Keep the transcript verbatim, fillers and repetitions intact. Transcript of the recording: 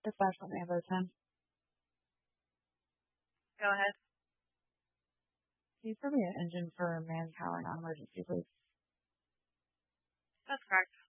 Dispatch from Amberton. Go ahead. Can you put me an engine for Manpower non-emergency, please? That's correct.